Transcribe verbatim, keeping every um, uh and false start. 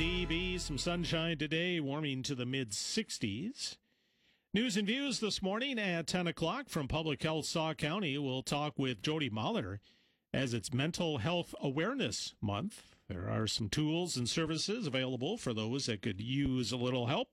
D B, some sunshine today, warming to the mid sixties. News and views this morning at ten o'clock from Public Health Sauk County. We'll talk with Jody Molitor as it's Mental Health Awareness Month. There are some tools and services available for those that could use a little help.